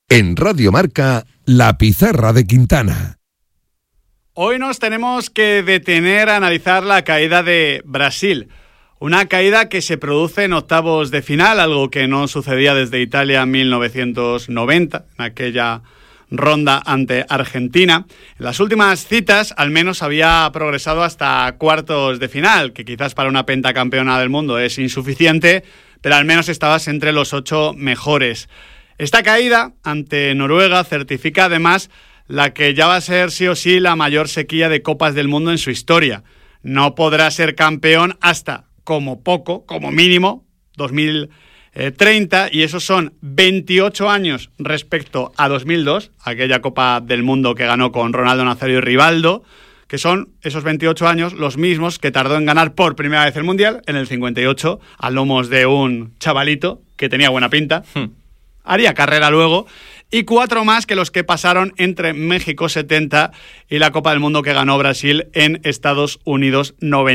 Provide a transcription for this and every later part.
En Radio Marca, La Pizarra de Quintana. Hoy nos tenemos que detener a analizar la caída de Brasil. Una caída que se produce en octavos de final, algo que no sucedía desde Italia en 1990, en aquella ronda ante Argentina. En las últimas citas, al menos había progresado hasta cuartos de final, que quizás para una pentacampeona del mundo es insuficiente, pero al menos estabas entre los 8 mejores. Esta caída ante Noruega certifica además la que ya va a ser sí o sí la mayor sequía de Copas del Mundo en su historia. No podrá ser campeón hasta, como poco, como mínimo, 2030, y esos son 28 años respecto a 2002, aquella Copa del Mundo que ganó con Ronaldo Nazario y Rivaldo, que son esos 28 años los mismos que tardó en ganar por primera vez el Mundial, en el 58, a lomos de un chavalito que tenía buena pinta. Haría carrera luego, y 4 más que los que pasaron entre México 70 y la Copa del Mundo que ganó Brasil en Estados Unidos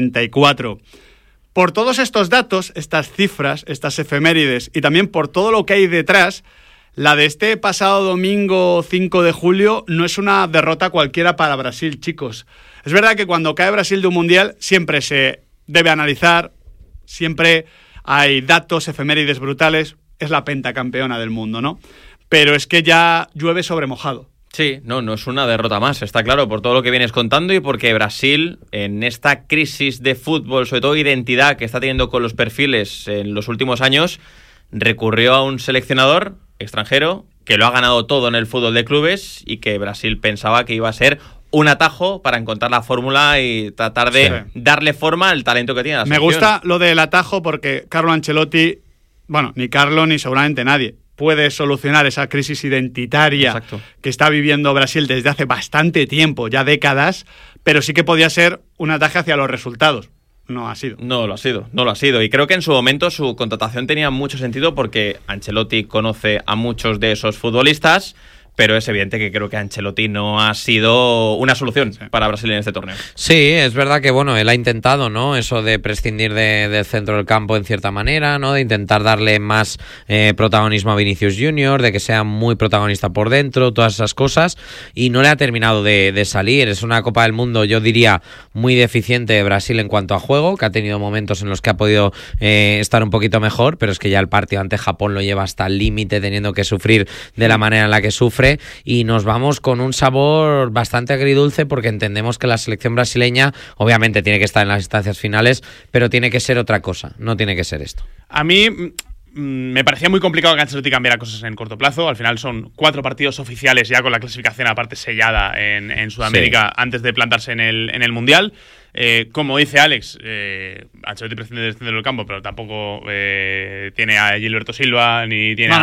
94. Por todos estos datos, estas cifras, estas efemérides, y también por todo lo que hay detrás, la de este pasado domingo 5 de julio no es una derrota cualquiera para Brasil, chicos. Es verdad que cuando cae Brasil de un Mundial siempre se debe analizar, siempre hay datos, efemérides brutales. Es la pentacampeona del mundo, ¿no? Pero es que ya llueve sobre mojado. Sí, no es una derrota más, está claro, por todo lo que vienes contando y porque Brasil, en esta crisis de fútbol, sobre todo identidad que está teniendo con los perfiles en los últimos años, recurrió a un seleccionador extranjero que lo ha ganado todo en el fútbol de clubes y que Brasil pensaba que iba a ser un atajo para encontrar la fórmula y tratar de darle forma al talento que tiene la selección. Me gusta lo del atajo porque Carlo Ancelotti, bueno, ni Carlo ni seguramente nadie puede solucionar esa crisis identitaria que está viviendo Brasil desde hace bastante tiempo, ya décadas, pero sí que podía ser un ataque hacia los resultados. No ha sido. No lo ha sido. Y creo que en su momento su contratación tenía mucho sentido porque Ancelotti conoce a muchos de esos futbolistas, pero es evidente que creo que Ancelotti no ha sido una solución para Brasil en este torneo. Sí, es verdad que bueno, él ha intentado, ¿no? Eso de prescindir del centro del campo en cierta manera, ¿no? De intentar darle más protagonismo a Vinicius Junior, de que sea muy protagonista por dentro, todas esas cosas, y no le ha terminado de salir. Es una Copa del Mundo, yo diría, muy deficiente de Brasil en cuanto a juego, que ha tenido momentos en los que ha podido estar un poquito mejor, pero es que ya el partido ante Japón lo lleva hasta el límite, teniendo que sufrir de la manera en la que sufre. Y nos vamos con un sabor bastante agridulce porque entendemos que la selección brasileña obviamente tiene que estar en las instancias finales, pero tiene que ser otra cosa, no tiene que ser esto. A mí me parecía muy complicado que Ancelotti cambiara cosas en corto plazo. Al final son 4 partidos oficiales ya con la clasificación aparte sellada en Sudamérica antes de plantarse en el Mundial. Como dice Alex, Ancelotti prescinde del centro del campo, pero tampoco tiene a Gilberto Silva ni tiene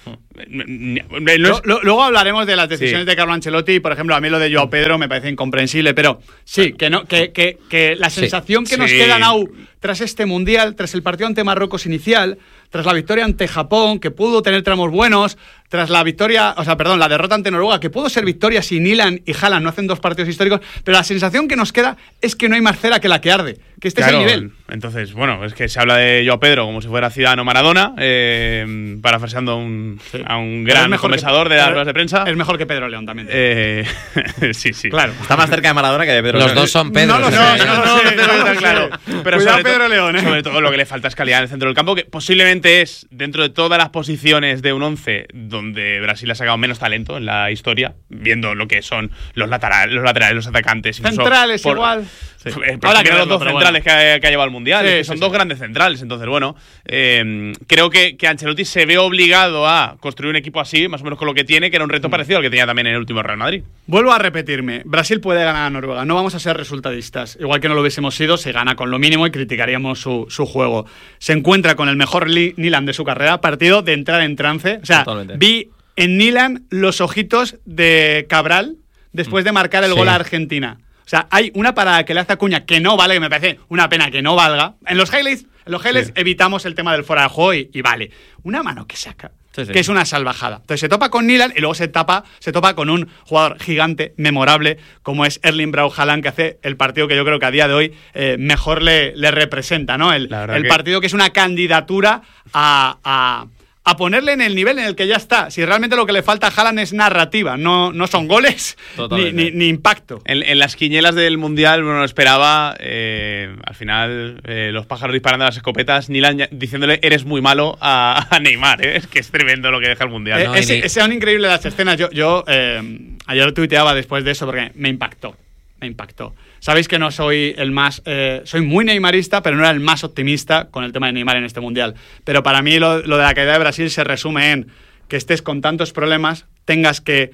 Luego hablaremos de las decisiones de Carlo Ancelotti. Por ejemplo, a mí lo de Joao Pedro me parece incomprensible, pero sí, que la sensación que nos queda now tras este Mundial, tras el partido ante Marruecos inicial, tras la victoria ante Japón, que pudo tener tramos buenos, tras la la derrota ante Noruega, que pudo ser victoria si Nilan y Haaland no hacen 2 partidos históricos, pero la sensación que nos queda es que no hay más cera que la que arde, que este es el nivel. Entonces, bueno, es que se habla de Joao Pedro como si fuera Zidane o Maradona, parafraseando a un gran conversador de las ruedas de prensa. Es mejor que Pedro León también. Sí. Claro. Está más cerca de Maradona que de Pedro León. Los dos son Pedro. No, claro. Pero cuidado Pedro León, sobre todo lo que le falta es calidad en el centro del campo, que posiblemente es, dentro de todas las posiciones de un 11, donde Brasil ha sacado menos talento en la historia, viendo lo que son los laterales, los atacantes. Centrales igual. Sí. Ahora que los 2 centrales que ha llevado al Mundial, son 2 grandes centrales. Entonces, bueno, creo que Ancelotti se ve obligado a construir un equipo así, más o menos con lo que tiene, que era un reto parecido al que tenía también en el último Real Madrid. Vuelvo a repetirme, Brasil puede ganar a Noruega, no vamos a ser resultadistas. Igual que no lo hubiésemos sido, se gana con lo mínimo y criticaríamos su juego. Se encuentra con el mejor Nilan de su carrera, partido de entrar en trance. O sea, vi en Nilan los ojitos de Cabral después de marcar el gol a Argentina. O sea, hay una parada que le hace Acuña que no vale, que me parece una pena que no valga. En los highlights evitamos el tema del fuera de juego y vale. Una mano que saca, que es una salvajada. Entonces se topa con Nilan y luego se topa con un jugador gigante, memorable, como es Erling Braut Haaland, que hace el partido que yo creo que a día de hoy mejor le representa, ¿no? El partido que es una candidatura a a ponerle en el nivel en el que ya está. Si realmente lo que le falta a Haaland es narrativa, no son goles ni impacto. En las quinielas del Mundial uno lo esperaba, al final los pájaros disparando las escopetas, Nilan diciéndole eres muy malo a Neymar, es que es tremendo lo que deja el Mundial. Son increíbles las escenas. Yo ayer tuiteaba después de eso porque me impactó. Sabéis que no soy el más... soy muy neymarista, pero no era el más optimista con el tema de Neymar en este Mundial. Pero para mí lo de la caída de Brasil se resume en que estés con tantos problemas, tengas que...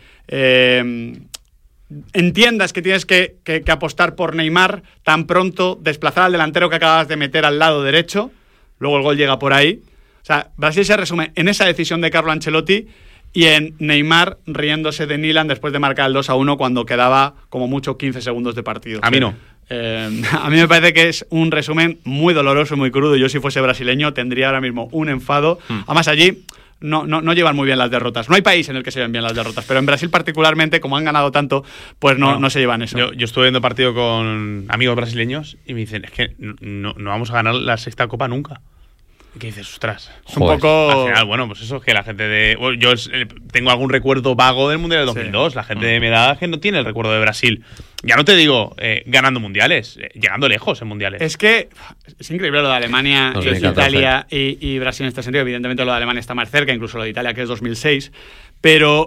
entiendas que tienes que apostar por Neymar tan pronto, desplazar al delantero que acabas de meter al lado derecho, luego el gol llega por ahí. O sea, Brasil se resume en esa decisión de Carlo Ancelotti y en Neymar riéndose de Nilan después de marcar el 2-1 cuando quedaba como mucho 15 segundos de partido. A mí no. A mí me parece que es un resumen muy doloroso y muy crudo. Yo si fuese brasileño tendría ahora mismo un enfado. Además allí no llevan muy bien las derrotas. No hay país en el que se lleven bien las derrotas, pero en Brasil particularmente, como han ganado tanto, pues no se llevan eso. Yo estuve viendo partido con amigos brasileños y me dicen, es que no vamos a ganar la sexta copa nunca. ¿Qué dices? Ostras. Es un poco... Al final, bueno, pues eso es que la gente de... Bueno, yo tengo algún recuerdo vago del Mundial del 2002. Sí. La gente de mi edad que no tiene el recuerdo de Brasil. Ya no te digo ganando mundiales, llegando lejos en mundiales. Es que es increíble lo de Alemania, Italia y Brasil en este sentido. Evidentemente lo de Alemania está más cerca, incluso lo de Italia, que es 2006. Pero...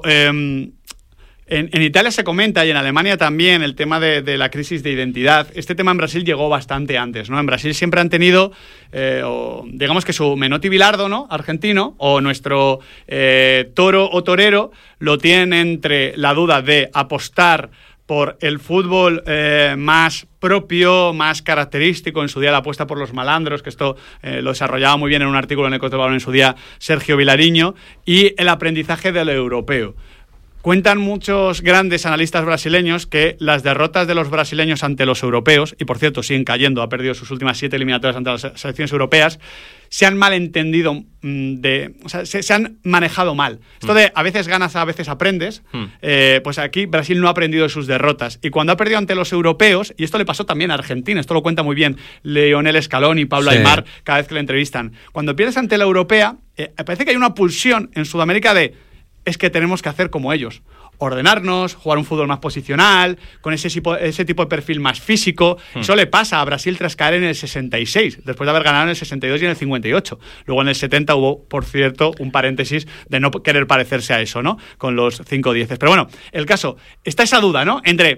En Italia se comenta y en Alemania también el tema de la crisis de identidad. Este tema en Brasil llegó bastante antes, ¿no? En Brasil siempre han tenido, digamos que su Menotti Bilardo, ¿no? Argentino, o nuestro Toro o Torero, lo tienen entre la duda de apostar por el fútbol más propio, más característico. En su día la apuesta por los malandros, que esto lo desarrollaba muy bien en un artículo en Ecos del Balón en su día Sergio Vilariño, y el aprendizaje de lo europeo. Cuentan muchos grandes analistas brasileños que las derrotas de los brasileños ante los europeos, y por cierto siguen cayendo, ha perdido sus últimas 7 eliminatorias ante las selecciones europeas, se han malentendido, o sea, se han manejado mal. Esto de a veces ganas, a veces aprendes, pues aquí Brasil no ha aprendido de sus derrotas. Y cuando ha perdido ante los europeos, y esto le pasó también a Argentina, esto lo cuenta muy bien Lionel Scaloni y Pablo Aimar cada vez que le entrevistan. Cuando pierdes ante la europea, parece que hay una pulsión en Sudamérica de... es que tenemos que hacer como ellos, ordenarnos, jugar un fútbol más posicional, con ese tipo de perfil más físico. Eso le pasa a Brasil tras caer en el 66, después de haber ganado en el 62 y en el 58. Luego en el 70 hubo, por cierto, un paréntesis de no querer parecerse a eso, ¿no? Con los 5-10. Pero bueno, el caso, está esa duda, ¿no? Entre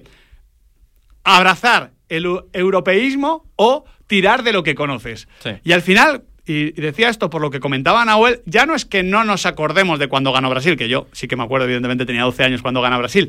abrazar el europeísmo o tirar de lo que conoces. Sí. Y al final... Y decía esto por lo que comentaba Nahuel, ya no es que no nos acordemos de cuando ganó Brasil, que yo sí que me acuerdo, evidentemente tenía 12 años cuando ganó Brasil.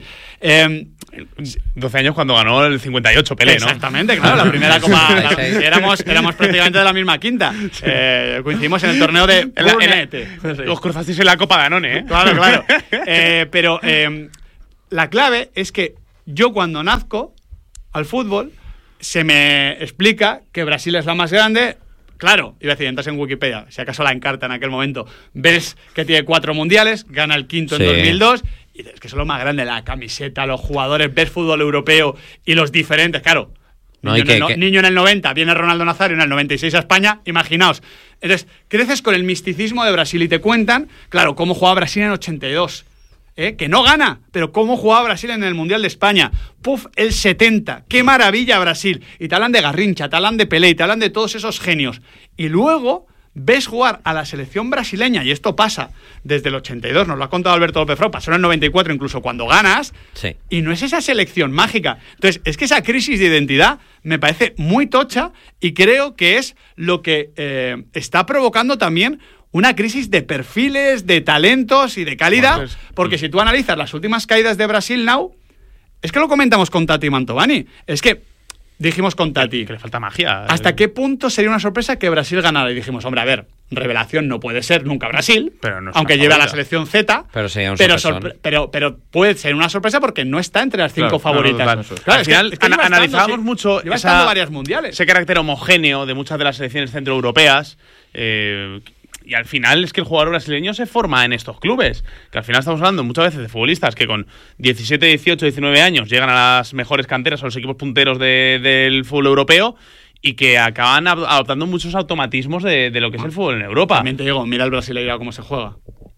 12 años cuando ganó el 58 Pelé, ¿no? Exactamente, claro, la primera copa, éramos prácticamente de la misma quinta. Coincidimos en el torneo de Burnete. Os cruzasteis en la Copa Danone, ¿eh? Claro. Pero la clave es que yo cuando nazco al fútbol se me explica que Brasil es la más grande. Claro, iba a decir, entras en Wikipedia, si acaso la encarta en aquel momento, ves que tiene 4 mundiales, gana el quinto en 2002, y dices que es lo más grande, la camiseta, los jugadores, ves fútbol europeo y los diferentes, claro. Niño en el 90, viene Ronaldo Nazario en el 96 a España, imaginaos. Entonces, creces con el misticismo de Brasil y te cuentan, claro, cómo jugaba Brasil en el 82. Que no gana, pero cómo jugaba Brasil en el Mundial de España. El 70, qué maravilla Brasil. Y te hablan de Garrincha, te hablan de Pelé, te hablan de todos esos genios. Y luego ves jugar a la selección brasileña, y esto pasa desde el 82, nos lo ha contado Alberto López Frau, pasó en el 94 incluso cuando ganas, y no es esa selección mágica. Entonces, es que esa crisis de identidad me parece muy tocha y creo que es lo que está provocando también una crisis de perfiles, de talentos y de calidad, porque si tú analizas las últimas caídas de Brasil now, es que lo comentamos con Tati Mantovani, es que dijimos con Tati que le falta magia. ¿Hasta qué punto sería una sorpresa que Brasil ganara? Y dijimos, hombre, a ver, revelación no puede ser nunca Brasil, pero no aunque lleve a la selección Z, pero sería un pero puede ser una sorpresa porque no está entre las 5 favoritas. Claro, al final analizábamos mucho varias mundiales. Ese carácter homogéneo de muchas de las selecciones centroeuropeas. Y al final es que el jugador brasileño se forma en estos clubes. Que al final estamos hablando muchas veces de futbolistas que con 17, 18, 19 años llegan a las mejores canteras, a los equipos punteros del fútbol europeo y que acaban adoptando muchos automatismos de lo que es el fútbol en Europa. También te digo, mira el Brasileirao cómo se juega.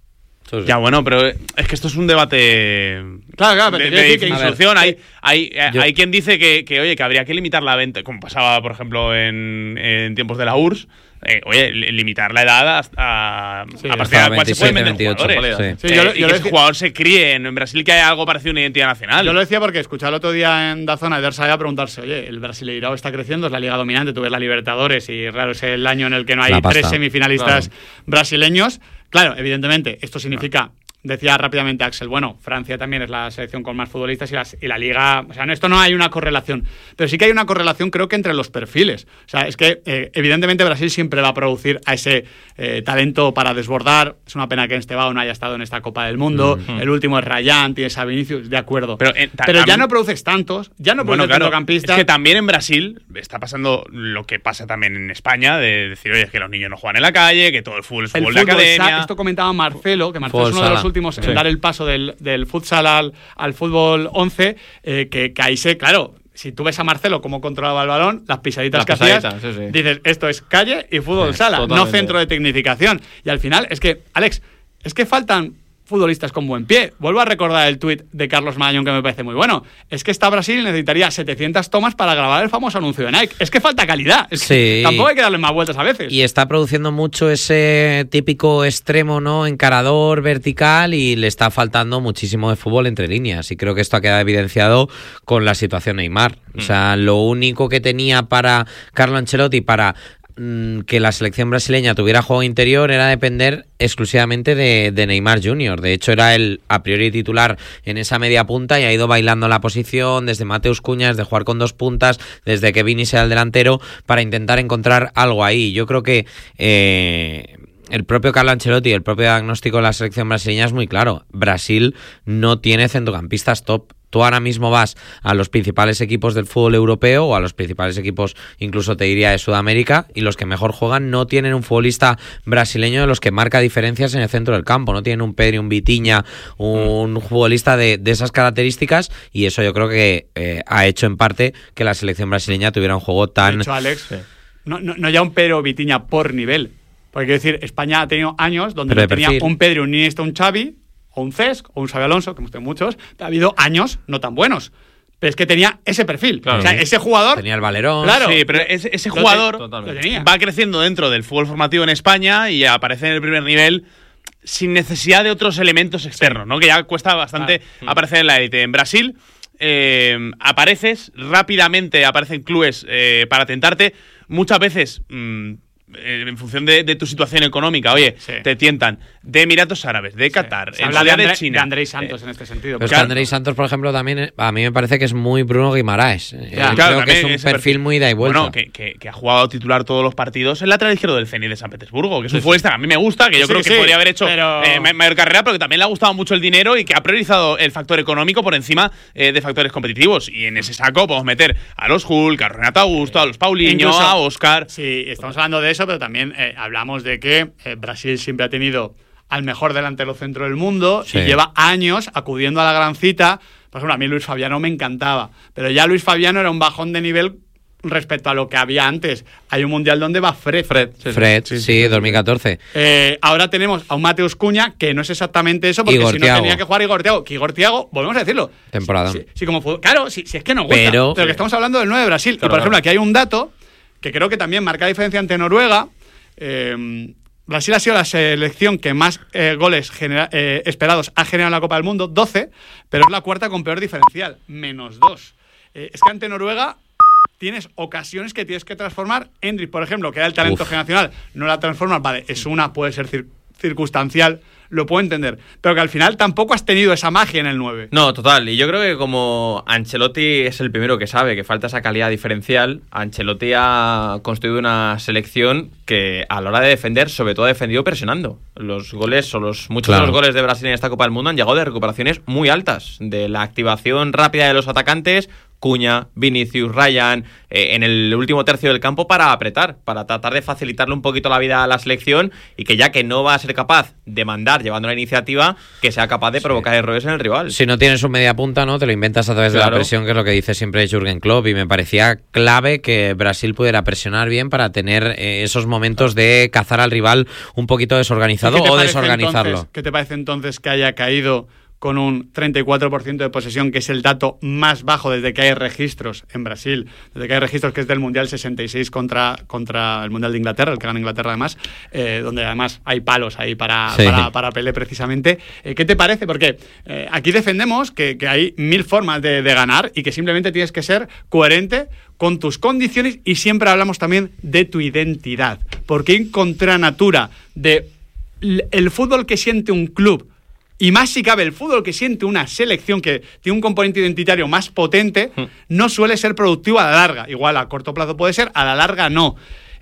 Ya, bueno, pero es que esto es un debate Claro, pero de difícil solución. Hay Hay quien dice que habría que limitar la venta, como pasaba, por ejemplo, en tiempos de la URSS. Limitar la edad a partir de la cual se pueden vender 28, jugadores. Sí. Y que ese jugador se críe en Brasil, que hay algo parecido a una identidad nacional. Yo lo decía porque escuché el otro día en Dazón a Eder Saia preguntarse, oye, el Brasileirao está creciendo, es la liga dominante, tú ves la Libertadores y claro, es el año en el que no hay 3 semifinalistas brasileños. Claro, evidentemente, esto significa, decía rápidamente Axel, bueno, Francia también es la selección con más futbolistas y la liga, o sea, esto no hay una correlación, pero sí que hay una correlación creo que entre los perfiles. O sea, es que evidentemente Brasil siempre va a producir a ese talento para desbordar. Es una pena que Estevao no haya estado en esta Copa del Mundo. El último es Rayán, tienes a Vinicius, de acuerdo. Pero ya no produces tantos, ya no produces centrocampistas. Es que también en Brasil está pasando lo que pasa también en España, de decir, oye, es que los niños no juegan en la calle, que todo el fútbol es fútbol de academia. Esto comentaba Marcelo, que Marcelo es uno de los últimos en dar el paso del futsal al fútbol 11, que ahí claro, si tú ves a Marcelo cómo controlaba el balón, las pisaditas que hacías, dices, esto es calle y fútbol sala, totalmente. No centro de tecnificación. Y al final, es que, Alex, es que faltan futbolistas con buen pie. Vuelvo a recordar el tuit de Carlos Marañón que me parece muy bueno. Es que esta Brasil necesitaría 700 tomas para grabar el famoso anuncio de Nike. Es que falta calidad. Es que tampoco hay que darle más vueltas a veces. Y está produciendo mucho ese típico extremo, ¿no? Encarador, vertical, y le está faltando muchísimo de fútbol entre líneas. Y creo que esto ha quedado evidenciado con la situación Neymar. O sea, lo único que tenía para Carlo Ancelotti para que la selección brasileña tuviera juego interior era depender exclusivamente de Neymar Jr. De hecho, era el a priori titular en esa media punta y ha ido bailando la posición desde Mateus Cunha, desde jugar con 2 puntas, desde que Vini sea el delantero, para intentar encontrar algo ahí. Yo creo que el propio Carlo Ancelotti, el propio diagnóstico de la selección brasileña es muy claro. Brasil no tiene centrocampistas top. Tú ahora mismo vas a los principales equipos del fútbol europeo o a los principales equipos, incluso te diría de Sudamérica, y los que mejor juegan no tienen un futbolista brasileño de los que marca diferencias en el centro del campo. No tienen un Pedri, un Vitinha, un futbolista de esas características, y eso yo creo que ha hecho en parte que la selección brasileña tuviera un juego tan... De hecho, Alex, no ya un Pedri o Vitinha por nivel. Porque quiero decir, España ha tenido años donde no tenía un Pedri, un Iniesta, un Xavi, o un Cesc, o un Xabi Alonso, que hemos tenido muchos, ha habido años no tan buenos. Pero es que tenía ese perfil. Claro. O sea, ese jugador... Tenía el Valerón. Claro. Sí, pero ese jugador va creciendo dentro del fútbol formativo en España y aparece en el primer nivel sin necesidad de otros elementos externos, ¿no? Que ya cuesta bastante aparecer en la élite. En Brasil apareces rápidamente, aparecen clubes para tentarte. Muchas veces... en función de tu situación económica, oye, te tientan de Emiratos Árabes, de Qatar, se habla de China. De Andrei Santos en este sentido. Pero Andrei Santos, por ejemplo, también a mí me parece que es muy Bruno Guimaraes. Creo que es un perfil muy ida y vuelta. Bueno, que ha jugado titular todos los partidos en lateral izquierdo del Zenit de San Petersburgo, que es un futbolista que a mí me gusta, que yo creo que podría haber hecho mayor carrera, pero que también le ha gustado mucho el dinero y que ha priorizado el factor económico por encima de factores competitivos. Y en ese saco podemos meter a los Hulk, a Renato Augusto, a los Paulinho, a Oscar. Sí, estamos hablando de eso, pero también hablamos de que Brasil siempre ha tenido al mejor delantero centro del mundo y lleva años acudiendo a la gran cita. Por ejemplo, a mí Luis Fabiano me encantaba, pero ya Luis Fabiano era un bajón de nivel respecto a lo que había antes. Hay un mundial donde va Fred. Sí, 2014. Ahora tenemos a un Mateus Cunha, que no es exactamente eso, porque si no tenía que jugar Igor Thiago. Que Igor Thiago, volvemos a decirlo. Temporada. Sí, como fútbol. Claro, si es que nos gusta. Pero que estamos hablando del 9 de Brasil. Claro, y por ejemplo, aquí hay un dato que creo que también marca la diferencia ante Noruega. Brasil ha sido la selección que más goles esperados ha generado en la Copa del Mundo, 12, pero es la cuarta con peor diferencial, -2. Es que ante Noruega tienes ocasiones que tienes que transformar. Endrick, por ejemplo, que era el talento generacional, no la transformas, vale, puede ser circunstancial, lo puedo entender, pero que al final tampoco has tenido esa magia en el 9. No, total, y yo creo que como Ancelotti es el primero que sabe que falta esa calidad diferencial, Ancelotti ha construido una selección que a la hora de defender, sobre todo ha defendido presionando. Los goles, muchos de los goles de Brasil en esta Copa del Mundo han llegado de recuperaciones muy altas, de la activación rápida de los atacantes Cunha, Vinicius, Ryan, en el último tercio del campo para apretar, para tratar de facilitarle un poquito la vida a la selección y que ya que no va a ser capaz de mandar llevando la iniciativa, que sea capaz de provocar errores en el rival. Si no tienes un media punta, ¿no? Te lo inventas a través de la presión, que es lo que dice siempre Jürgen Klopp, y me parecía clave que Brasil pudiera presionar bien para tener esos momentos de cazar al rival un poquito desorganizado o desorganizarlo. Entonces, ¿qué te parece entonces que haya caído con un 34% de posesión, que es el dato más bajo desde que hay registros en Brasil, desde que hay registros, que es del Mundial 66 contra el Mundial de Inglaterra, el que gana Inglaterra además, donde además hay palos ahí para Pelé precisamente? ¿Qué te parece? Porque aquí defendemos que hay 1000 formas de ganar y que simplemente tienes que ser coherente con tus condiciones, y siempre hablamos también de tu identidad, porque en contra natura de el fútbol que siente un club, y más si cabe el fútbol que siente una selección que tiene un componente identitario más potente, no suele ser productivo a la larga. Igual a corto plazo puede ser, a la larga no.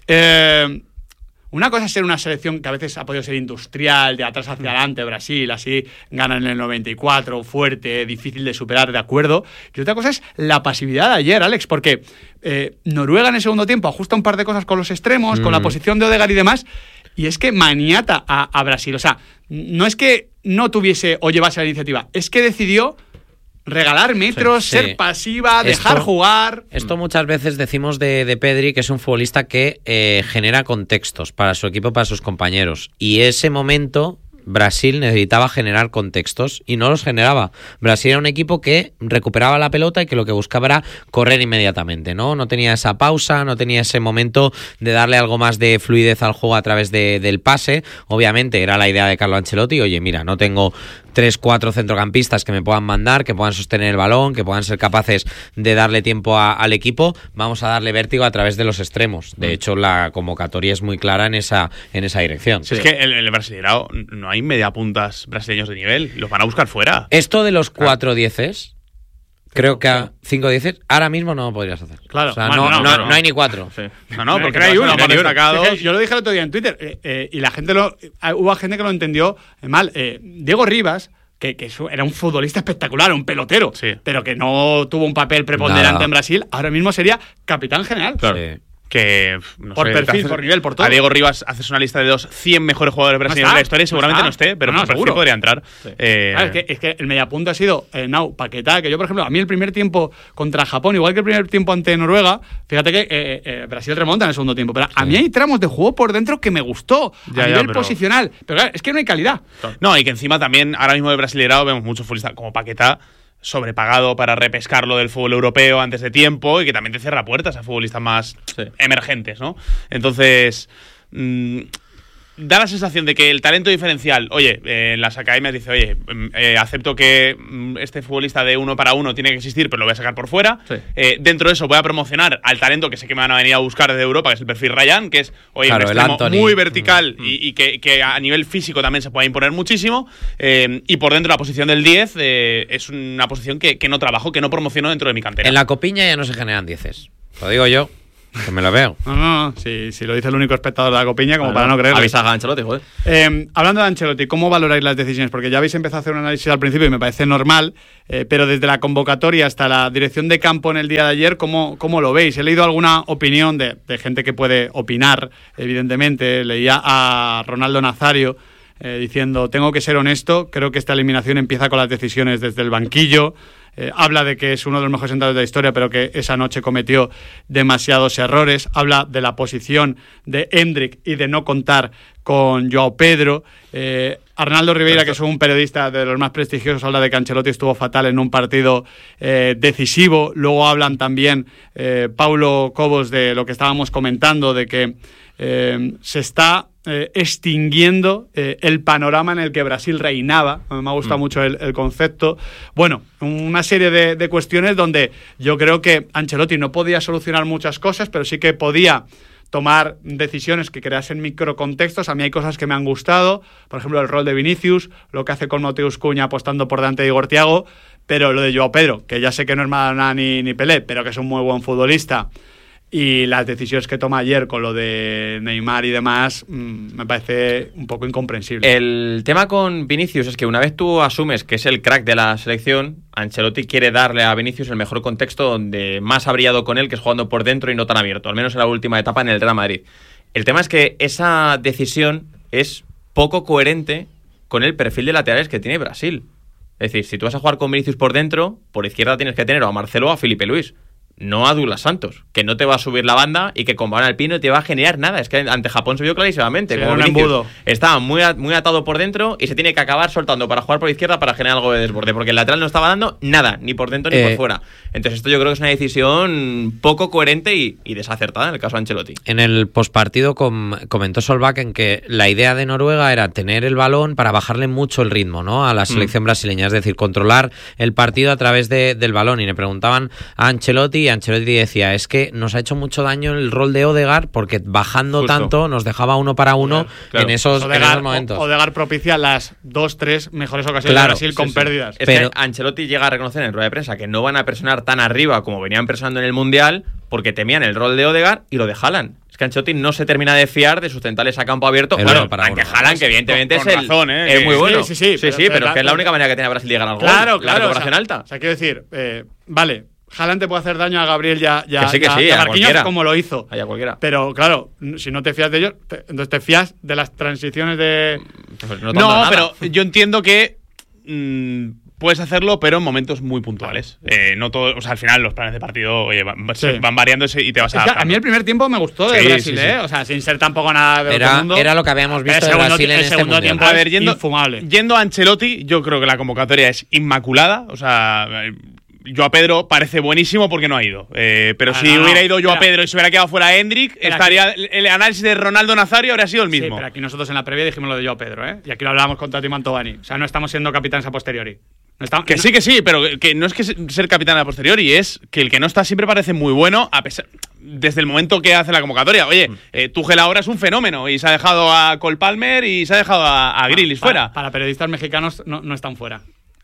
Una cosa es ser una selección que a veces ha podido ser industrial, de atrás hacia adelante, Brasil, así ganan en el 94, fuerte, difícil de superar, de acuerdo. Y otra cosa es la pasividad de ayer, Alex, porque Noruega en el segundo tiempo ajusta un par de cosas con los extremos, con la posición de Odegaard y demás, y es que maniata a Brasil. O sea, no es que no tuviese o llevase la iniciativa, es que decidió regalar metros, ser pasiva, dejar jugar. Esto muchas veces decimos de Pedri, que es un futbolista que genera contextos para su equipo, para sus compañeros. Y ese momento Brasil necesitaba generar contextos y no los generaba. Brasil era un equipo que recuperaba la pelota y que lo que buscaba era correr inmediatamente, ¿no? No tenía esa pausa, no tenía ese momento de darle algo más de fluidez al juego a través del pase. Obviamente era la idea de Carlo Ancelotti. Oye, mira, no tengo 3-4 centrocampistas que me puedan mandar, que puedan sostener el balón, que puedan ser capaces de darle tiempo al equipo. Vamos a darle vértigo a través de los extremos. De hecho, la convocatoria es muy clara en esa dirección. Sí. Es que el Brasileirao no hay mediapuntas brasileños de nivel. Los van a buscar fuera. Esto de los 4-10s, creo que a 5-10s, ahora mismo no lo podrías hacer. Claro. O sea, no hay ni 4. Sí. No, porque no hay uno más destacado. Es que yo lo dije el otro día en Twitter, y la gente hubo gente que lo entendió mal. Diego Rivas, que era un futbolista espectacular, un pelotero, pero que no tuvo un papel preponderante en Brasil, ahora mismo sería capitán general. Claro. Sí. Que no por sé, perfil, por nivel, por todo. A Diego Rivas haces una lista de los 100 mejores jugadores brasileños de la historia y seguramente no esté, pero por perfil podría entrar. Sí. Es que el mediapunta ha sido Paquetá, que yo, por ejemplo, a mí el primer tiempo contra Japón, igual que el primer tiempo ante Noruega, fíjate que Brasil remonta en el segundo tiempo, pero a mí hay tramos de juego por dentro que me gustó, a nivel posicional, pero claro, es que no hay calidad. No, y que encima también, ahora mismo de Brasileirao vemos muchos futbolistas como Paquetá, sobrepagado para repescarlo del fútbol europeo antes de tiempo y que también te cierra puertas a futbolistas más emergentes, ¿no? Entonces, da la sensación de que el talento diferencial, en las academias dice, acepto que este futbolista de 1 para 1 tiene que existir, pero lo voy a sacar por fuera. Sí. Dentro de eso voy a promocionar al talento que sé que me van a venir a buscar desde Europa, que es el perfil Ryan, que es un extremo muy vertical y que a nivel físico también se puede imponer muchísimo. Y por dentro la posición del 10 es una posición que no trabajo, que no promociono dentro de mi cantera. En la Copiña ya no se generan 10s. Lo digo yo. Que me lo veo. No. Si lo dice el único espectador de la Copiña, como para no creerlo. Avisa a Ancelotti, joder. Hablando de Ancelotti, ¿cómo valoráis las decisiones? Porque ya habéis empezado a hacer un análisis al principio y me parece normal, pero desde la convocatoria hasta la dirección de campo en el día de ayer, ¿cómo lo veis? He leído alguna opinión de gente que puede opinar, evidentemente. Leía a Ronaldo Nazario diciendo, tengo que ser honesto, creo que esta eliminación empieza con las decisiones desde el banquillo. Habla de que es uno de los mejores centrales de la historia, pero que esa noche cometió demasiados errores. Habla de la posición de Endrick y de no contar con Joao Pedro. Arnaldo Ribeira, que es un periodista de los más prestigiosos, habla de que Ancelotti estuvo fatal en un partido decisivo. Luego hablan también Paulo Cobos de lo que estábamos comentando, de que se está extinguiendo el panorama en el que Brasil reinaba. Me ha gustado mucho el concepto. Bueno, una serie de cuestiones donde yo creo que Ancelotti no podía solucionar muchas cosas, pero sí que podía tomar decisiones que creasen microcontextos. A mí hay cosas que me han gustado, por ejemplo el rol de Vinicius, lo que hace con Mateus Cunha apostando por delante de Igor Thiago, pero lo de Joao Pedro, que ya sé que no es Maradona ni Pelé, pero que es un muy buen futbolista, y las decisiones que toma ayer con lo de Neymar y demás, me parece un poco incomprensible. El tema con Vinicius es que una vez tú asumes que es el crack de la selección, Ancelotti quiere darle a Vinicius el mejor contexto donde más ha brillado con él, que es jugando por dentro y no tan abierto, al menos en la última etapa en el Real Madrid. El tema es que esa decisión es poco coherente con el perfil de laterales que tiene Brasil. Es decir, si tú vas a jugar con Vinicius por dentro, por izquierda tienes que tener o a Marcelo o a Felipe Luis. No a Douglas Santos, que no te va a subir la banda y que con balón alpino no te va a generar nada. Es que ante Japón se vio clarísimamente. Sí, como un Vinicius embudo. estaba muy atado por dentro y se tiene que acabar soltando para jugar por izquierda para generar algo de desborde, porque el lateral no estaba dando nada, ni por dentro ni por fuera. Entonces esto yo creo que es una decisión poco coherente y desacertada en el caso de Ancelotti. En el postpartido comentó Solbakken que la idea de Noruega era tener el balón para bajarle mucho el ritmo, ¿no?, a la selección brasileña, es decir, controlar el partido a través del balón. Y le preguntaban a Ancelotti y Ancelotti decía, es que nos ha hecho mucho daño el rol de Odegaard porque bajando Justo. tanto nos dejaba uno para uno Claro. en esos momentos. Odegaard propicia las 2-3 mejores ocasiones Claro, de Brasil con pérdidas. Es Pero- que Ancelotti llega a reconocer en rueda de prensa que no van a presionar tan arriba como venían presionando en el Mundial porque temían el rol de Odegaard y lo de Haaland. Es que Ancelotti no se termina de fiar de sus centrales a campo abierto. El Bueno, uno para aunque uno. Haaland, que evidentemente Con es razón, es muy Sí, bueno. sí, pero es que es la única manera que tiene Brasil de llegar al gol. Claro, La claro. recuperación alta. O sea, quiero decir, vale, Haaland te puede hacer daño a Gabriel ya Que sí, ya a Marquinhos cualquiera. como lo hizo. Allá cualquiera. Pero claro, si no te fías de ellos, entonces te fías de las transiciones de... Pues No, tanto nada. pero yo entiendo que puedes hacerlo, pero en momentos muy puntuales. No todo, o sea, al final los planes de partido, oye, van variando y te vas Es que adaptando. a mí el primer tiempo me gustó de Sí, Brasil, sí, sí. O sea, sin ser tampoco nada de otro mundo. Era lo que habíamos visto de El segundo Brasil en el este segundo mundial. tiempo A ver, infumable. yendo a Ancelotti, yo creo que la convocatoria es inmaculada. O sea, Joao Pedro parece buenísimo porque no ha ido. Pero si hubiera ido Joao Pedro y se hubiera quedado fuera Hendrik, estaría el análisis de Ronaldo Nazario habría sido el Sí, mismo. pero aquí nosotros en la previa dijimos lo de Joao Pedro, ¿eh? Y aquí lo hablábamos con Tati Mantovani. O sea, no estamos siendo capitanes a posteriori. No estamos, Que sí, pero que no es que ser capitán a posteriori, es que el que no está siempre parece muy bueno, a pesar desde el momento que hace la convocatoria. Oye, Tuchel ahora es un fenómeno y se ha dejado a Cole Palmer y se ha dejado a Grealish fuera. Para periodistas mexicanos no están fuera.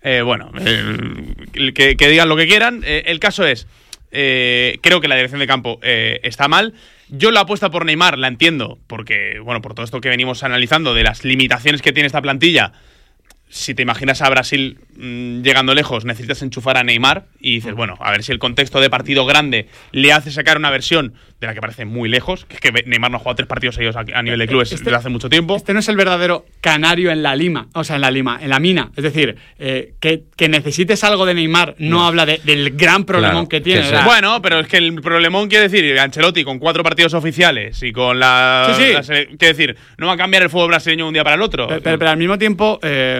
Que digan lo que quieran. El caso es, creo que la dirección de campo está mal. Yo la apuesta por Neymar la entiendo, porque, bueno, por todo esto que venimos analizando de las limitaciones que tiene esta plantilla. Si te imaginas a Brasil llegando lejos, necesitas enchufar a Neymar y dices, bueno, a ver si el contexto de partido grande le hace sacar una versión de la que parece muy lejos, que es que Neymar no ha jugado 3 partidos seguidos a nivel de clubes desde hace mucho tiempo. Este no es el verdadero canario en la lima, o sea, en la mina. Es decir, que necesites algo de Neymar no habla del gran problemón Claro, que tiene. que ¿verdad? Bueno, pero es que el problemón quiere decir Ancelotti con 4 partidos oficiales y con la... Sí. Quiere decir, no va a cambiar el fútbol brasileño de un día para el otro. Pero al mismo tiempo,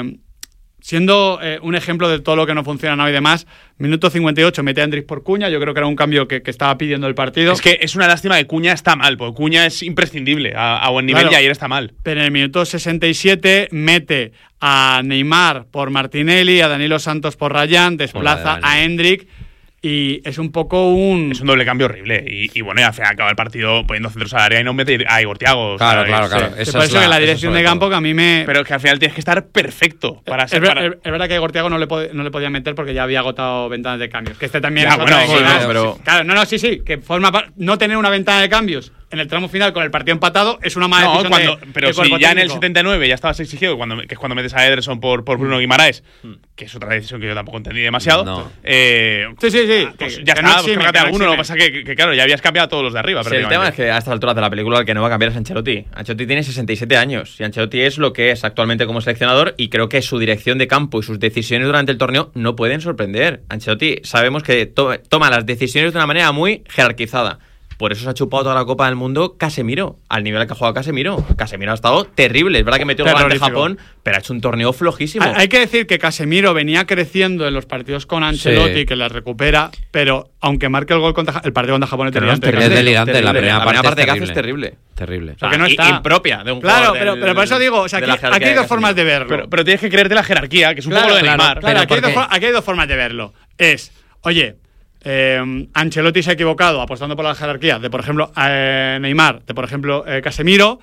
siendo un ejemplo de todo lo que no funciona hoy y demás, minuto 58 mete a Hendrik por Cuña. Yo creo que era un cambio que estaba pidiendo el partido. Es que es una lástima que Cuña está mal, porque Cuña es imprescindible a buen nivel, Claro. y ayer está mal. Pero en el minuto 67 mete a Neymar por Martinelli, a Danilo Santos por Rayán, desplaza Bueno, a Hendrik y es un poco un... Es un doble cambio horrible. Y bueno, y al final acaba el partido poniendo centros al área y no mete a Igor Thiago. Claro. Que por eso que la dirección de campo que a mí me... Pero que al final tienes que estar perfecto para ser... Es verdad que a Gortiago no le podía meter porque ya había agotado ventanas de cambios. Que este también Ya, es otra bueno, de esas. pero- Claro, sí. Que no tener una ventana de cambios en el tramo final con el partido empatado es una mala No, decisión pero de si cuerpo ya en el técnico. 79 ya estabas exigido, que es cuando metes a Ederson por Bruno Guimaraes, que es otra decisión que yo tampoco entendí demasiado. No. Sí. Pues que ya no está, exime, pues que no alguno. Lo que exime. pasa que claro, ya habías cambiado a todos los de arriba. Sí, el tema es que a estas alturas de la película el que no va a cambiar es Ancelotti. Ancelotti tiene 67 años y Ancelotti es lo que es actualmente como seleccionador y creo que su dirección de campo y sus decisiones durante el torneo no pueden sorprender. Ancelotti sabemos que toma las decisiones de una manera muy jerarquizada. Por eso se ha chupado toda la Copa del Mundo Casemiro, al nivel al que ha jugado Casemiro. Casemiro ha estado terrible. Es verdad que metió el gol ante Terrorífico. Ah, Japón, pero ha hecho un torneo flojísimo. Hay que decir que Casemiro venía creciendo en los partidos con Ancelotti, Sí. que las recupera, pero aunque marque el gol contra el partido contra Japón es Pero no es delirante. Es delirante, la primera parte que hace es es terrible. Terrible. Porque no está. Impropia de un Claro, jugador pero por eso digo, o sea, de la aquí jerarquía hay de dos formas de verlo. Pero tienes que creerte la jerarquía, que es un poco lo de Neymar. Claro, Pero aquí hay dos formas de verlo. Oye, Ancelotti se ha equivocado apostando por la jerarquía de, por ejemplo, Neymar, de, por ejemplo, Casemiro,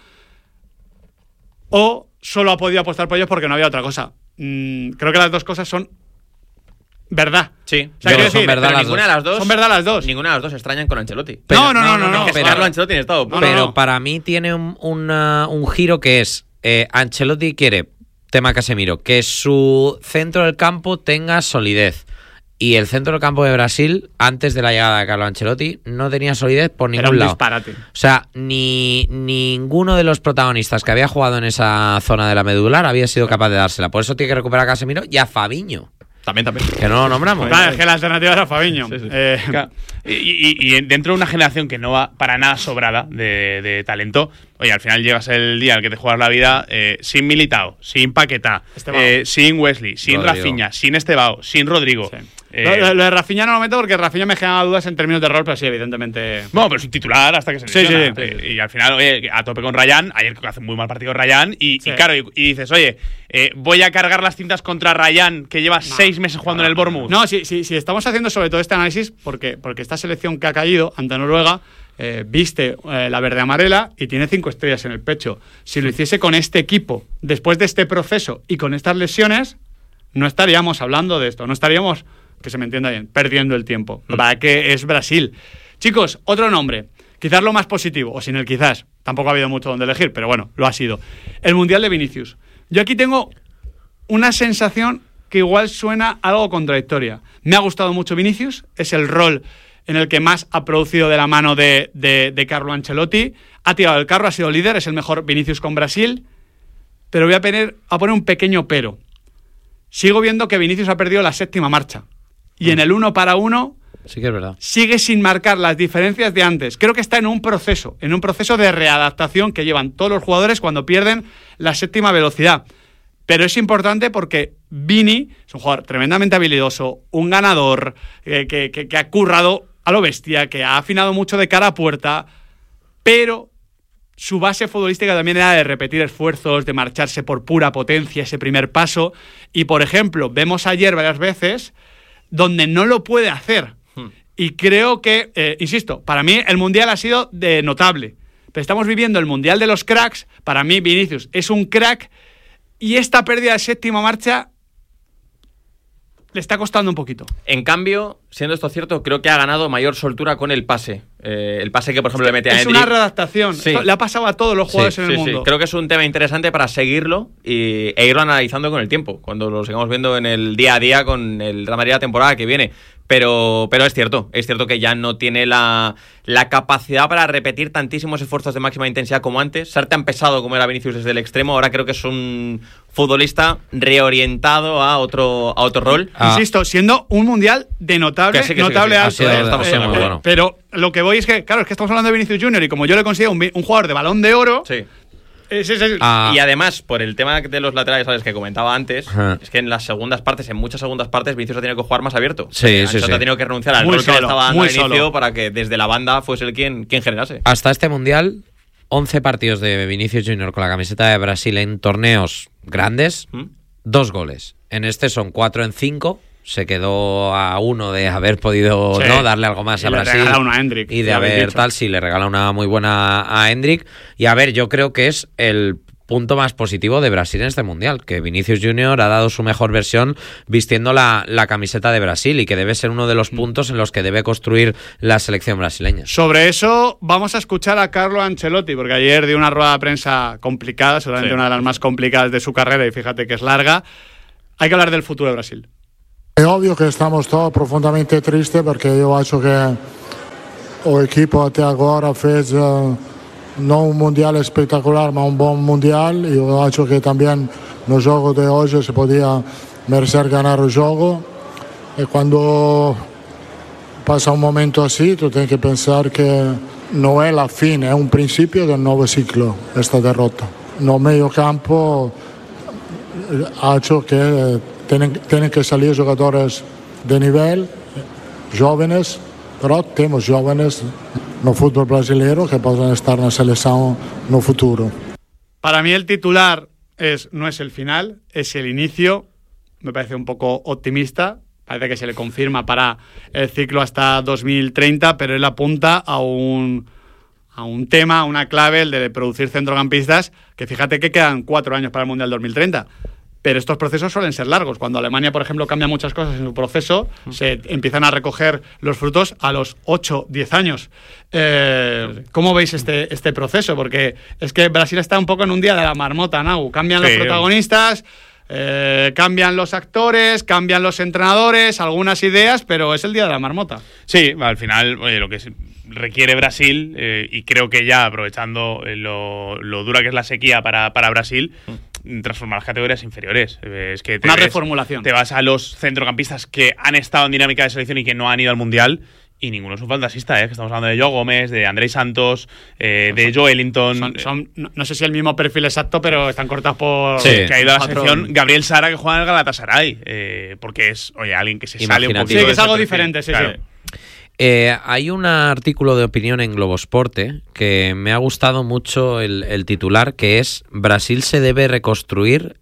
o solo ha podido apostar por ellos porque no había otra cosa. Creo que las dos cosas son verdad. Sí, O sea, quiero decir, pero verdad las ninguna dos. de las dos. Son verdad las dos. Ninguna de las dos extrañan con Ancelotti. No. Es pero- Carlo Ancelotti en estado puro. Pero para mí tiene un giro que es Ancelotti quiere, tema Casemiro, que su centro del campo tenga solidez. Y el centro del campo de Brasil, antes de la llegada de Carlo Ancelotti, no tenía solidez por ningún lado. Disparate. O sea, ninguno de los protagonistas que había jugado en esa zona de la medular había sido capaz de dársela. Por eso tiene que recuperar a Casemiro y a Fabinho. También. Que no lo nombramos. Claro, es que la alternativa era Fabinho. Sí. Claro. Y dentro de una generación que no va para nada sobrada de talento, oye, al final llegas el día al que te juegas la vida sin Militao, sin Paquetá, sin Wesley, sin Rodrigo. Rafinha, sin Estebao, sin Rodrigo. Sí. Lo de Rafinha no lo meto porque Rafinha me genera dudas en términos de rol, pero sí, evidentemente. Bueno, pero es un titular hasta que se lesiona. Sí. Y al final, oye, a tope con Ryan. Ayer que hace un muy mal partido Ryan. Y claro, y dices, oye, voy a cargar las tintas contra Ryan, que lleva 6 meses jugando en el Bournemouth. No, sí, estamos haciendo sobre todo este análisis porque esta selección que ha caído ante Noruega viste la verde amarela y tiene 5 estrellas en el pecho. Si lo hiciese con este equipo, después de este proceso y con estas lesiones, no estaríamos hablando de esto, no estaríamos, que se me entienda bien, perdiendo el tiempo. Para que es Brasil. Chicos, otro nombre, quizás lo más positivo, o sin el quizás, tampoco ha habido mucho donde elegir, pero bueno, lo ha sido. El Mundial de Vinicius. Yo aquí tengo una sensación que igual suena algo contradictoria. Me ha gustado mucho Vinicius, es el rol en el que más ha producido de la mano de Carlo Ancelotti. Ha tirado el carro, ha sido líder, es el mejor Vinicius con Brasil, pero voy a poner un pequeño pero. Sigo viendo que Vinicius ha perdido la 7ª marcha. Y en el 1 para 1 Sí que es verdad. sigue sin marcar las diferencias de antes. Creo que está en un proceso de readaptación que llevan todos los jugadores cuando pierden la 7ª velocidad. Pero es importante porque Vini es un jugador tremendamente habilidoso, un ganador, que ha currado a lo bestia, que ha afinado mucho de cara a puerta, pero su base futbolística también era de repetir esfuerzos, de marcharse por pura potencia, ese primer paso. Y, por ejemplo, vemos ayer varias veces donde no lo puede hacer. Y creo que, insisto, para mí el Mundial ha sido de notable. Pero estamos viviendo el Mundial de los cracks. Para mí Vinicius es un crack y esta pérdida de 7ª marcha le está costando un poquito. En cambio, siendo esto cierto, creo que ha ganado mayor soltura con el pase. El pase que, por ejemplo, le mete a Endrick. Es una readaptación. Sí. Esto le ha pasado a todos los jugadores en el mundo. Creo que es un tema interesante para seguirlo e irlo analizando con el tiempo, cuando lo sigamos viendo en el día a día con el Real Madrid la temporada que viene. Pero es cierto que ya no tiene la capacidad para repetir tantísimos esfuerzos de máxima intensidad como antes. Ser tan pesado como era Vinicius desde el extremo, ahora creo que es un futbolista reorientado a otro rol. Insisto, siendo un Mundial de notable alto. Muy bueno. Pero lo que voy es que, claro, es que estamos hablando de Vinicius Junior y como yo le considero un jugador de Balón de Oro. Sí. Ah. Y además, por el tema de los laterales, ¿sabes?, que comentaba antes, es que en muchas segundas partes, Vinicius ha tenido que jugar más abierto. Sí. Ha tenido que renunciar al Muy rol que le solo, estaba dando muy al inicio solo. para que desde la banda fuese el quien generase. Hasta este Mundial, 11 partidos de Vinicius Junior con la camiseta de Brasil en torneos grandes, 2 goles. En este son 4 en 5. Se quedó a 1 de haber podido darle algo más a Brasil. Le regala una a Endrick, y de haber tal, sí, le regala una muy buena a Endrick. Y a ver, yo creo que es el punto más positivo de Brasil en este Mundial, que Vinicius Junior ha dado su mejor versión vistiendo la camiseta de Brasil y que debe ser uno de los puntos en los que debe construir la selección brasileña. Sobre eso vamos a escuchar a Carlo Ancelotti, porque ayer dio una rueda de prensa complicada, seguramente una de las más complicadas de su carrera, y fíjate que es larga. Hay que hablar del futuro de Brasil. È ovvio che stiamo profondamente tristi perché io acho che l'equipo até agora fez non un mondiale spettacolare ma un buon mondiale. Io acho che também no jogo de hoje se podia merecer ganhar o jogo e quando passa un momento assim tu tem que pensar que non è la fine, è un principio del nuovo ciclo questa derrota. No meio campo acho che tienen que salir jugadores de nivel, jóvenes, pero tenemos jóvenes no fútbol brasileño que pueden estar en la selección no futuro. Para mí el titular no es el final, es el inicio. Me parece un poco optimista. Parece que se le confirma para el ciclo hasta 2030, pero él apunta a un tema, a una clave, el de producir centrocampistas, que fíjate que quedan 4 años para el Mundial 2030. Pero estos procesos suelen ser largos. Cuando Alemania, por ejemplo, cambia muchas cosas en su proceso, se empiezan a recoger los frutos a los 8, 10 años. ¿Cómo veis este proceso? Porque es que Brasil está un poco en un día de la marmota, ¿no? Cambian los protagonistas, Cambian los actores, cambian los entrenadores, algunas ideas, pero es el día de la marmota. Sí, al final lo que requiere Brasil, y creo que ya aprovechando lo dura que es la sequía para Brasil, transformar las categorías inferiores. Es que una reformulación. Te vas a los centrocampistas que han estado en dinámica de selección y que no han ido al Mundial. Y ninguno es un fantasista, que estamos hablando de Joe Gómez, de Andrés Santos, de Joelinton. No sé si el mismo perfil exacto, pero están cortados por... Sí, que ha ido a la selección. Gabriel Sara, que juega en el Galatasaray. Porque es, alguien que se sale un poquito. Sí, que es algo diferente, sí, claro. Sí. Hay un artículo de opinión en Globosporte que me ha gustado mucho el titular, que es: Brasil se debe reconstruir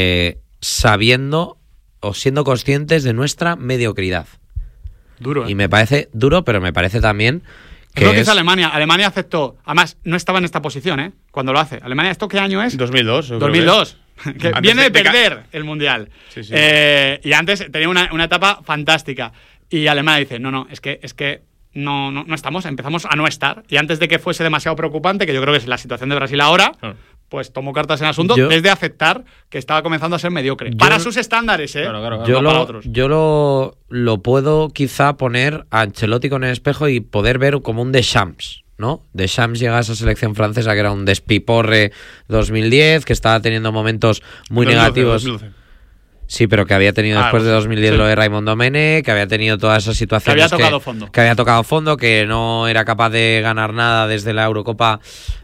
sabiendo o siendo conscientes de nuestra mediocridad. Duro, ¿eh? Y me parece duro, pero me parece también que es lo que es Alemania. Alemania aceptó. Además, no estaba en esta posición, ¿eh? Cuando lo hace. Alemania, ¿esto qué año es? 2002. 2002. Que viene de de perder el Mundial. Sí, sí. Y antes tenía una etapa fantástica. Y Alemania dice, no, es que no estamos, empezamos a no estar. Y antes de que fuese demasiado preocupante, que yo creo que es la situación de Brasil ahora, pues tomó cartas en el asunto desde aceptar que estaba comenzando a ser mediocre. Para sus estándares, ¿eh? Claro. Yo, no para otros. yo lo puedo quizá poner a Ancelotti con el espejo y poder ver como un Deschamps, ¿no? Deschamps llega a esa selección francesa que era un despiporre 2010, que estaba teniendo momentos muy 2012, negativos. 2012. Sí, pero que había tenido después de 2010 sí. lo de Raymond Domenech, que había tenido todas esas situaciones Que había tocado fondo. Que había tocado fondo, que no era capaz de ganar nada desde la Eurocopa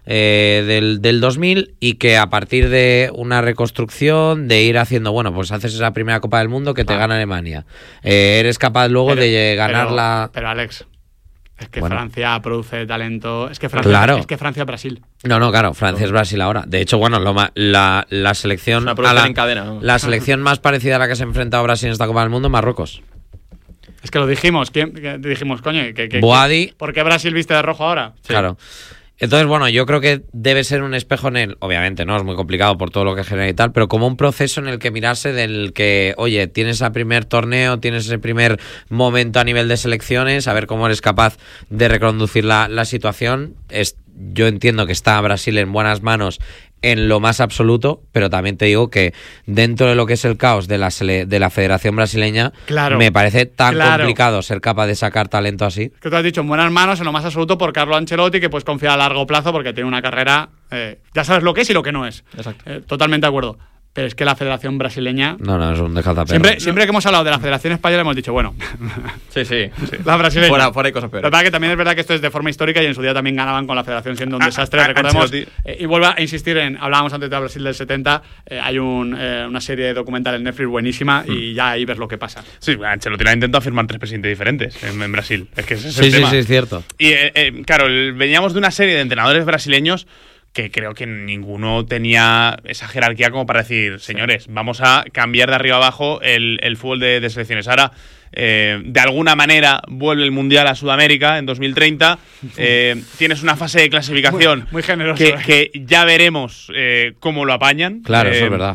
del 2000, y que a partir de una reconstrucción, de ir haciendo, bueno, pues haces esa primera Copa del Mundo que te gana Alemania. Eres capaz luego de ganarla. Pero Alex, es que Bueno. Francia produce talento. Es que Francia, Claro. es que Francia-Brasil. No, claro, Francia es Brasil ahora. De hecho, bueno, la selección... Una producción en cadena, ¿no? La selección más parecida a la que se ha enfrentado Brasil en esta Copa del Mundo es Marruecos. Es que lo dijimos. Dijimos, coño, Boadi. ¿por qué Brasil viste de rojo ahora? Sí. Claro. Entonces, bueno, yo creo que debe ser un espejo en él. Obviamente, no es muy complicado por todo lo que genera y tal, pero como un proceso en el que mirarse, del que, oye, tienes ese primer torneo, tienes ese primer momento a nivel de selecciones, a ver cómo eres capaz de reconducir la situación. Yo entiendo que está Brasil en buenas manos en lo más absoluto, pero también te digo que dentro de lo que es el caos de la Federación Brasileña, Claro. me parece tan Claro. complicado ser capaz de sacar talento así. Que tú has dicho en buenas manos, en lo más absoluto, por Carlo Ancelotti, que puedes confiar a largo plazo porque tiene una carrera. Ya sabes lo que es y lo que no es. Exacto. Totalmente de acuerdo. Pero es que la Federación Brasileña. No, es un dejataperro. Siempre que hemos hablado de la Federación Española hemos dicho, bueno, Sí. la brasileña. Fuera hay cosas Lo que peores. pasa es que también es verdad que esto es de forma histórica y en su día también ganaban con la Federación siendo un desastre, recordemos. Y vuelvo a insistir hablábamos antes de Brasil del 70, hay una serie de documental en Netflix buenísima y ya ahí ves lo que pasa. Sí, Ancelotti ha intentado firmar 3 presidentes diferentes en Brasil. Es que ese es el tema. Sí, es cierto. Y claro, veníamos de una serie de entrenadores brasileños que creo que ninguno tenía esa jerarquía como para decir, señores, vamos a cambiar de arriba abajo el fútbol de selecciones. Ahora, de alguna manera, vuelve el Mundial a Sudamérica en 2030. Tienes una fase de clasificación muy generoso, que ya veremos cómo lo apañan. Claro, eso es verdad.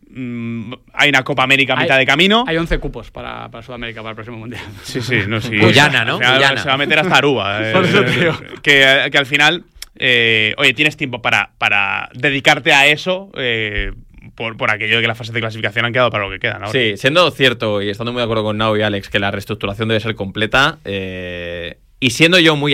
Hay una Copa América a mitad de camino. Hay 11 cupos para Sudamérica para el próximo Mundial. Sí, no, sí. Guyana, ¿no? Al final Guyana. se va a meter hasta Aruba. Por eso, tío. Que al final, oye, tienes tiempo para dedicarte a eso por aquello de que las fases de clasificación han quedado para lo que quedan ahora. Sí, siendo cierto y estando muy de acuerdo con Nau y Alex que la reestructuración debe ser completa, y siendo yo muy